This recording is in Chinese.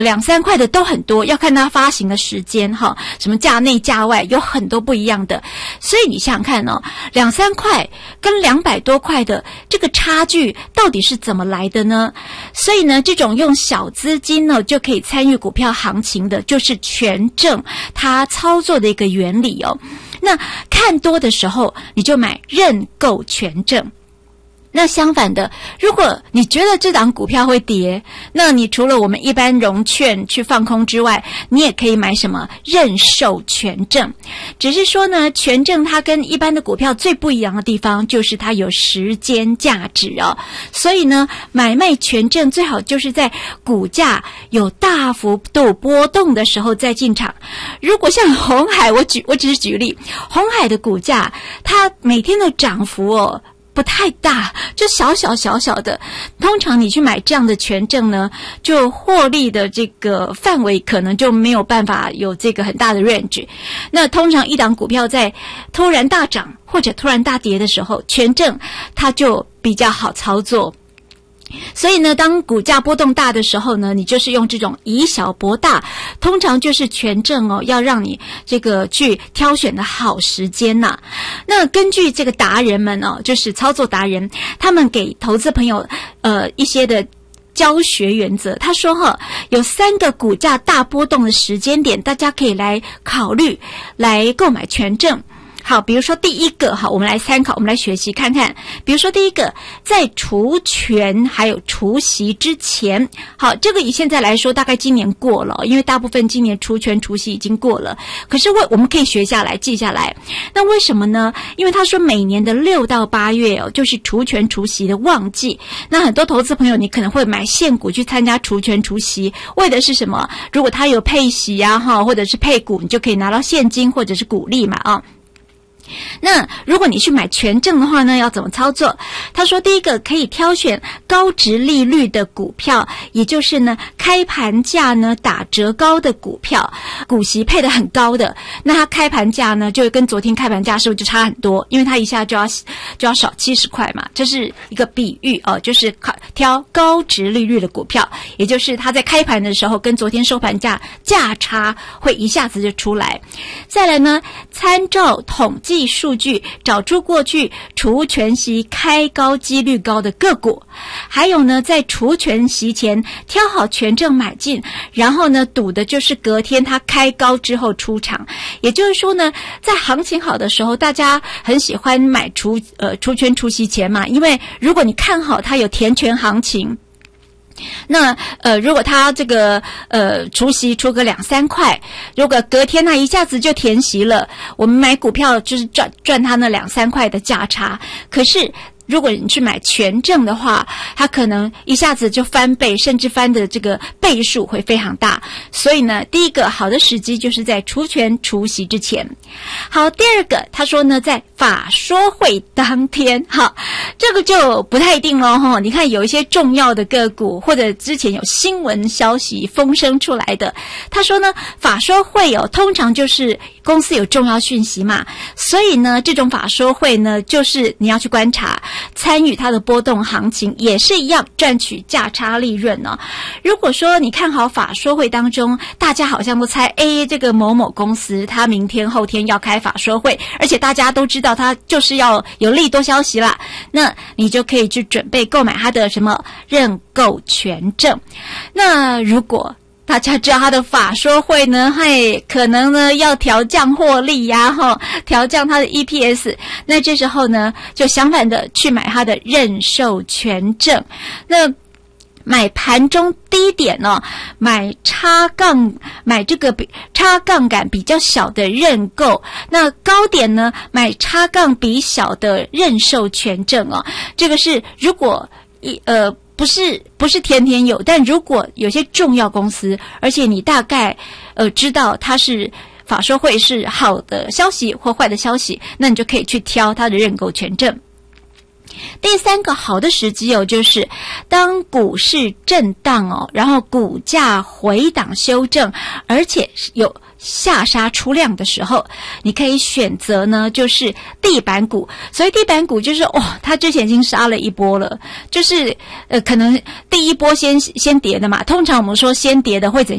2-3块的都很多，要看它发行的时间哈，什么价内价外有很多不一样的。所以你想想看哦，2-3块跟200多块的这个差距到底是怎么来的呢？所以呢，这种用小资金呢就可以参与股票行情的，就是权证它操作的一个原理哦。那看多的时候，你就买认购权证。那相反的，如果你觉得这档股票会跌，那你除了我们一般融券去放空之外，你也可以买什么认售权证。只是说呢，权证它跟一般的股票最不一样的地方就是它有时间价值哦。所以呢，买卖权证最好就是在股价有大幅度波动的时候再进场。如果像鸿海，我只是举例，鸿海的股价它每天的涨幅哦不太大，就小小的。通常你去买这样的权证呢，就获利的这个范围可能就没有办法有这个很大的 range。那通常一档股票在突然大涨或者突然大跌的时候，权证它就比较好操作。所以呢，当股价波动大的时候呢，你就是用这种以小博大，通常就是权证哦，要让你这个去挑选的好时间呐。那根据这个达人们哦，就是操作达人，他们给投资朋友一些的教学原则。他说有3个股价大波动的时间点，大家可以来考虑来购买权证。好，比如说第一个，好，我们来参考，我们来学习看看。比如说第一个，在除权还有除息之前，好，这个以现在来说，大概今年过了，因为大部分今年除权除息已经过了。可是我们可以学下来，记下来。那为什么呢？因为他说每年的6到8月哦，就是除权除息的旺季。那很多投资朋友，你可能会买现股去参加除权除息，为的是什么？如果他有配息啊，或者是配股，你就可以拿到现金或者是股利嘛啊。那如果你去买权证的话呢，要怎么操作？他说第一个可以挑选高殖利率的股票，也就是呢开盘价呢打折高的股票，股息配得很高的，那它开盘价呢就跟昨天开盘价是不是就差很多？因为它一下就要少70块嘛，这是一个比喻哦，就是挑高殖利率的股票，也就是它在开盘的时候跟昨天收盘价差会一下子就出来。再来呢，参照统计数据找出过去除权息开高几率高的个股，还有呢在除权息前挑好权证买进，然后呢赌的就是隔天它开高之后出场。也就是说呢，在行情好的时候，大家很喜欢买除权除息前嘛，因为如果你看好它有填权行情，那如果他这个除息除个2-3块，如果隔天他一下子就填息了，我们买股票就是赚他那2-3块的价差。可是如果你去买权证的话，它可能一下子就翻倍，甚至翻的这个倍数会非常大。所以呢，第一个好的时机就是在除权除息之前。好，第二个他说呢，在法说会当天，好，这个就不太一定咯齁。你看有一些重要的个股，或者之前有新闻消息风声出来的，他说呢，法说会通常就是公司有重要讯息嘛，所以呢，这种法说会呢，就是你要去观察。参与它的波动行情也是一样，赚取价差利润呢。如果说你看好法说会当中，大家好像都猜这个某某公司它明天后天要开法说会，而且大家都知道它就是要有利多消息啦，那你就可以去准备购买它的什么认购权证。那如果大家知道他的法说会呢，可能呢要调降获利呀，调降他的 EPS， 那这时候呢就相反的去买他的认售权证。那买盘中低点呢，买这个差杠杆比较小的认购，那高点呢买差杠比小的认售权证哦。这个是如果不是天天有，但如果有些重要公司，而且你大概知道它是法说会是好的消息或坏的消息，那你就可以去挑它的认购权证。 第三个好的时机哦，就是当股市震荡哦，然后股价回档修正，而且有下杀出量的时候，你可以选择呢，就是地板股。所以地板股就是它之前已经杀了一波了，就是可能第一波先跌的嘛。通常我们说先跌的会怎